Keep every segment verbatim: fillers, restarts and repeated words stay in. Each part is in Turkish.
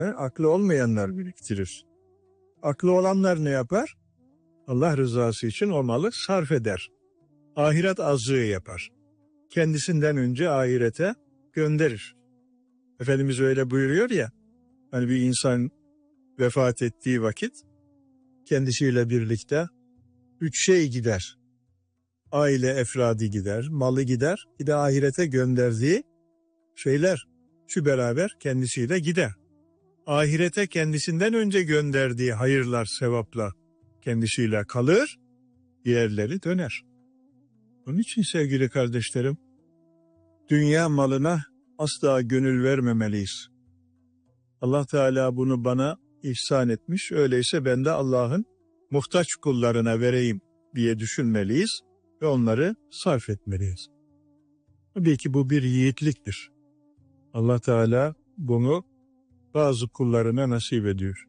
Aklı olmayanlar biriktirir. Aklı olanlar ne yapar? Allah rızası için o malı sarf eder. Ahiret azığı yapar. Kendisinden önce ahirete gönderir. Efendimiz öyle buyuruyor ya, hani bir insan vefat ettiği vakit kendisiyle birlikte üç şey gider. Aile efradi gider, malı gider, bir de ahirete gönderdiği şeyler şu beraber kendisiyle gider. Ahirete kendisinden önce gönderdiği hayırlar, sevaplar kendisiyle kalır, diğerleri döner. Onun için sevgili kardeşlerim, dünya malına asla gönül vermemeliyiz. Allah Teala bunu bana ihsan etmiş, öyleyse ben de Allah'ın muhtaç kullarına vereyim diye düşünmeliyiz ve onları sarf etmeliyiz. Tabii ki bu bir yiğitliktir. Allah Teala bunu bazı kullarına nasip ediyor.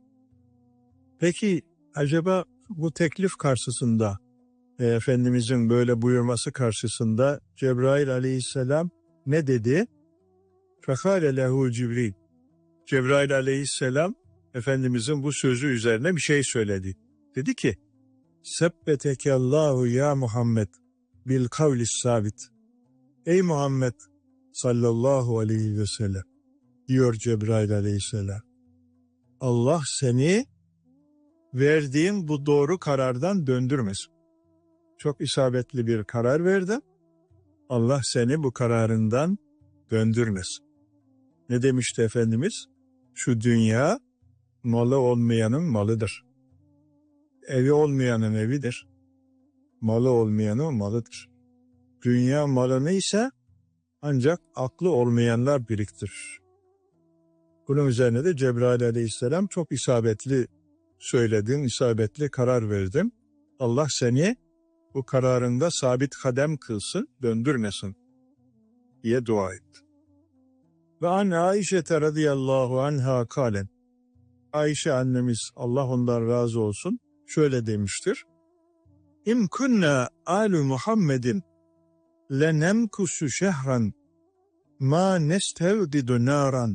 Peki acaba bu teklif karşısında, e, Efendimizin böyle buyurması karşısında Cebrail aleyhisselam ne dedi? Fekale lehu Cibril. Cebrail aleyhisselam Efendimizin bu sözü üzerine bir şey söyledi. Dedi ki, Sebbetekallahu ya Muhammed bil kavlis sabit. Ey Muhammed sallallahu aleyhi ve sellem, diyor Cebrail aleyhisselam. Allah seni verdiğin bu doğru karardan döndürmesin. Çok isabetli bir karar verdin. Allah seni bu kararından döndürmesin. Ne demişti Efendimiz? Şu dünya malı olmayanın malıdır. Evi olmayanın evidir. Malı olmayanın malıdır. Dünya malını ise ancak aklı olmayanlar biriktirir. Bunun üzerine de Cebrail aleyhisselam çok isabetli söyledin, isabetli karar verdin. Allah seni bu kararında sabit kadem kılsın, döndürmesin diye dua etti. Ve an Aişe radıyallahu anha kalen. Ayşe annemiz, Allah ondan razı olsun, şöyle demiştir. İm kunna alu Muhammedin lenemkusu şehran ma nestevdidu naran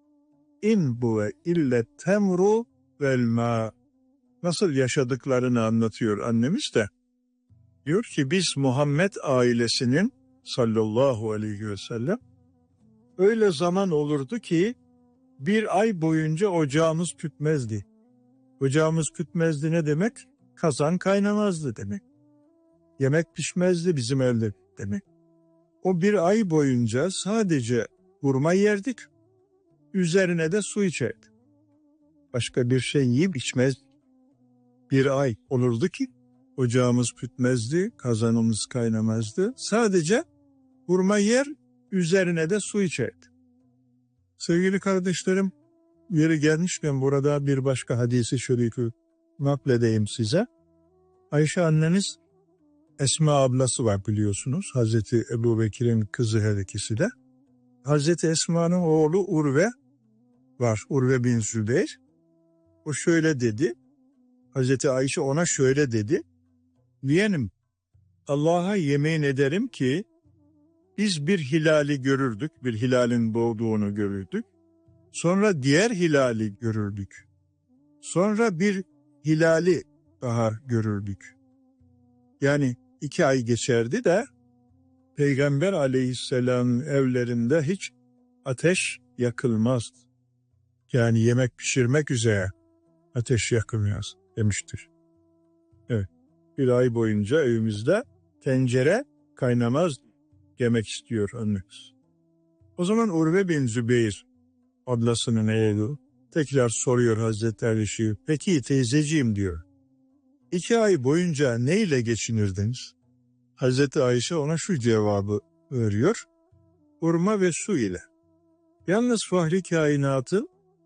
in buve ille temru vel ma. Nasıl yaşadıklarını anlatıyor annemiz de. Diyor ki biz Muhammed ailesinin sallallahu aleyhi ve sellem öyle zaman olurdu ki bir ay boyunca ocağımız tütmezdi. Ocağımız tütmezdi ne demek? Kazan kaynamazdı demek. Yemek pişmezdi bizim evde demek. O bir ay boyunca sadece hurma yerdik, üzerine de su içerdik. Başka bir şey yiyip içmezdik. Bir ay olurdu ki ocağımız tütmezdi, kazanımız kaynamazdı. Sadece hurma yer, üzerine de su içerdi. Sevgili kardeşlerim, yeri gelmişken burada bir başka hadisi şerifi nakledeyim size. Ayşe anneniz, Esma ablası var biliyorsunuz. Hazreti Ebubekir'in kızı her ikisi de. Hazreti Esma'nın oğlu Urve var. Urve bin Zübeyir. O şöyle dedi. Hazreti Ayşe ona şöyle dedi. Yeğenim, Allah'a yemin ederim ki biz bir hilali görürdük. Bir hilalin doğduğunu görürdük. Sonra diğer hilali görürdük. Sonra bir hilali daha görürdük. Yani iki ay geçerdi de Peygamber aleyhisselamın evlerinde hiç ateş yakılmazdı. Yani yemek pişirmek üzere ateş yakılmaz demiştir. Evet, bir ay boyunca evimizde tencere kaynamaz demek istiyor annemiz. O zaman Urve bin Zübeyir ablasının oğlu tekrar soruyor Hazreti Ayşe'yi. Peki teyzeciğim diyor. İki ay boyunca neyle geçinirdiniz? Hazreti Ayşe ona şu cevabı veriyor. Hurma ve su ile. Yalnız Fahri Kainat'ın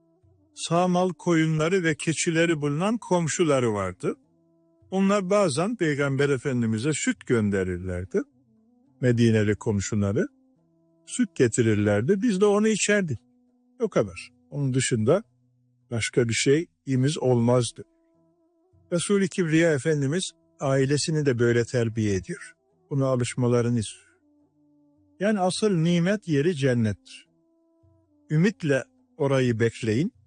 sağmal koyunları ve keçileri bulunan komşuları vardı. Onlar bazen Peygamber Efendimiz'e süt gönderirlerdi. Medineli komşuları. Süt getirirlerdi. Biz de onu içerdik. O kadar. Onun dışında başka bir şeyimiz olmazdı. Resul-i Kibriya Efendimiz ailesini de böyle terbiye ediyor. Buna alışmalarını istiyor. Yani asıl nimet yeri cennettir. Ümitle orayı bekleyin.